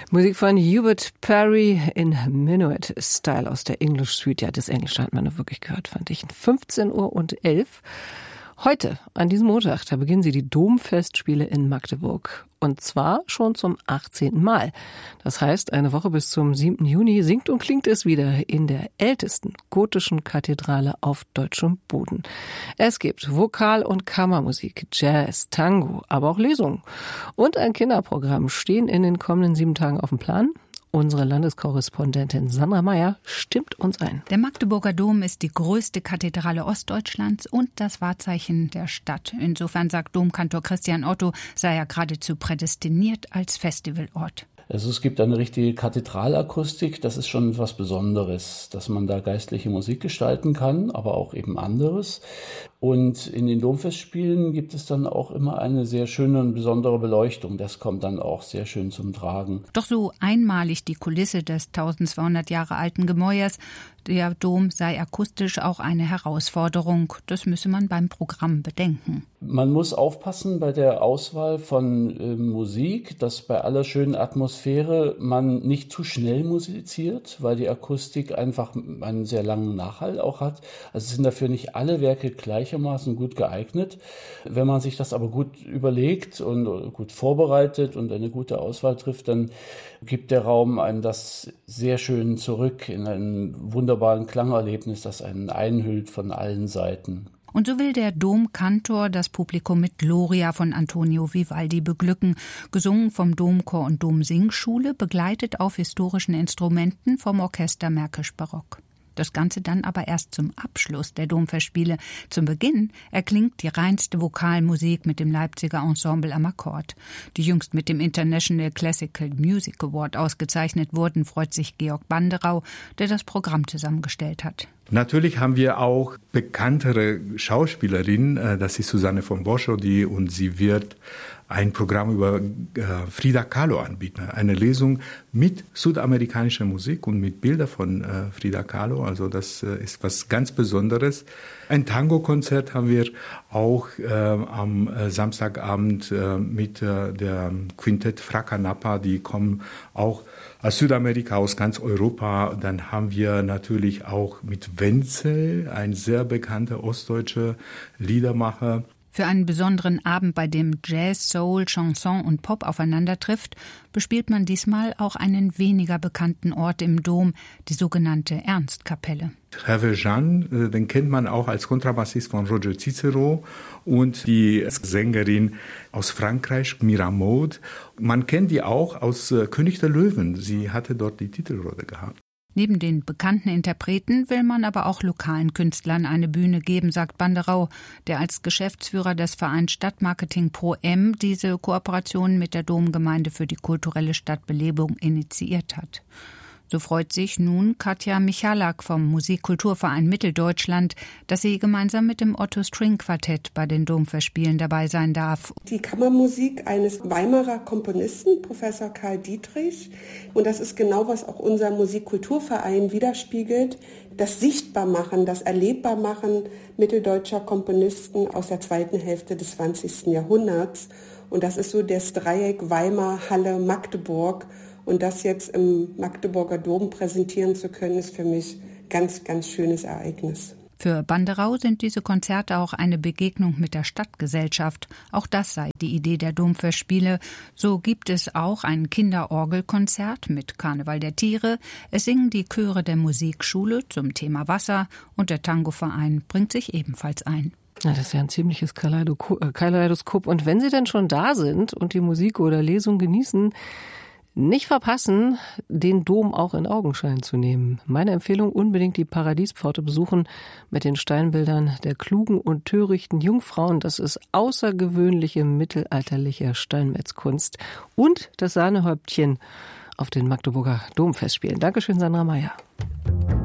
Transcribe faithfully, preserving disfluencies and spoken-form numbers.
Musik von Hubert Parry in Minuet-Style aus der English Suite. Ja, das Englische hat man nur wirklich gehört, fand ich. fünfzehn Uhr und elf. Heute, an diesem Montag, da beginnen sie die Domfestspiele in Magdeburg. Und zwar schon zum achtzehnten Mal. Das heißt, eine Woche bis zum siebten Juni singt und klingt es wieder in der ältesten gotischen Kathedrale auf deutschem Boden. Es gibt Vokal- und Kammermusik, Jazz, Tango, aber auch Lesungen. Und ein Kinderprogramm stehen in den kommenden sieben Tagen auf dem Plan. Unsere Landeskorrespondentin Sandra Meyer stimmt uns ein. Der Magdeburger Dom ist die größte Kathedrale Ostdeutschlands und das Wahrzeichen der Stadt. Insofern sagt Domkantor Christian Otto, sei er geradezu prädestiniert als Festivalort. Also es gibt eine richtige Kathedralakustik, das ist schon was Besonderes, dass man da geistliche Musik gestalten kann, aber auch eben anderes. Und in den Domfestspielen gibt es dann auch immer eine sehr schöne und besondere Beleuchtung. Das kommt dann auch sehr schön zum Tragen. Doch so einmalig die Kulisse des tausendzweihundert Jahre alten Gemäuers, der Dom sei akustisch auch eine Herausforderung. Das müsse man beim Programm bedenken. Man muss aufpassen bei der Auswahl von äh, Musik, dass bei aller schönen Atmosphäre man nicht zu schnell musiziert, weil die Akustik einfach einen sehr langen Nachhall auch hat. Also sind dafür nicht alle Werke gleichermaßen gut geeignet. Wenn man sich das aber gut überlegt und gut vorbereitet und eine gute Auswahl trifft, dann gibt der Raum einem das sehr schön zurück in ein wunderbaren Klangerlebnis, das einen einhüllt von allen Seiten. Und so will der Domkantor das Publikum mit Gloria von Antonio Vivaldi beglücken, gesungen vom Domchor und Domsingschule, begleitet auf historischen Instrumenten vom Orchester Märkisch Barock. Das Ganze dann aber erst zum Abschluss der Domfestspiele. Zum Beginn erklingt die reinste Vokalmusik mit dem Leipziger Ensemble am Akkord. Die jüngst mit dem International Classical Music Award ausgezeichnet wurden, freut sich Georg Banderau, der das Programm zusammengestellt hat. Natürlich haben wir auch bekanntere Schauspielerinnen, das ist Susanne von Boschodi, und sie wird ein Programm über äh, Frida Kahlo anbieten. Eine Lesung mit südamerikanischer Musik und mit Bildern von äh, Frida Kahlo. Also das äh, ist was ganz Besonderes. Ein Tango-Konzert haben wir auch äh, am äh, Samstagabend äh, mit äh, der Quintett Fracanapa. Die kommen auch aus Südamerika, aus ganz Europa. Dann haben wir natürlich auch mit Wenzel, ein sehr bekannter ostdeutscher Liedermacher. Für einen besonderen Abend, bei dem Jazz, Soul, Chanson und Pop aufeinandertrifft, bespielt man diesmal auch einen weniger bekannten Ort im Dom, die sogenannte Ernstkapelle. Hervé Jeanne, den kennt man auch als Kontrabassist von Roger Cicero, und die Sängerin aus Frankreich, Mira Maud. Man kennt die auch aus König der Löwen. Sie hatte dort die Titelrolle gehabt. Neben den bekannten Interpreten will man aber auch lokalen Künstlern eine Bühne geben, sagt Banderau, der als Geschäftsführer des Vereins Stadtmarketing Pro M diese Kooperation mit der Domgemeinde für die kulturelle Stadtbelebung initiiert hat. So freut sich nun Katja Michalak vom Musikkulturverein Mitteldeutschland, dass sie gemeinsam mit dem Otto String Quartett bei den Domfestspielen dabei sein darf. Die Kammermusik eines Weimarer Komponisten, Professor Karl Dietrich. Und das ist genau, was auch unser Musikkulturverein widerspiegelt. Das Sichtbarmachen, das Erlebbarmachen mitteldeutscher Komponisten aus der zweiten Hälfte des zwanzigsten Jahrhunderts. Und das ist so das Dreieck Weimar, Halle, Magdeburg. Und das jetzt im Magdeburger Dom präsentieren zu können, ist für mich ein ganz, ganz schönes Ereignis. Für Banderau sind diese Konzerte auch eine Begegnung mit der Stadtgesellschaft. Auch das sei die Idee der Domfestspiele. So gibt es auch ein Kinderorgelkonzert mit Karneval der Tiere. Es singen die Chöre der Musikschule zum Thema Wasser und der Tangoverein bringt sich ebenfalls ein. Ja, das ist ja ein ziemliches Kaleidoskop. Und wenn Sie denn schon da sind und die Musik oder Lesung genießen, nicht verpassen, den Dom auch in Augenschein zu nehmen. Meine Empfehlung, unbedingt die Paradiespforte besuchen mit den Steinbildern der klugen und törichten Jungfrauen. Das ist außergewöhnliche mittelalterliche Steinmetzkunst. Und das Sahnehäubchen auf den Magdeburger Domfestspielen. Dankeschön, Sandra Meyer.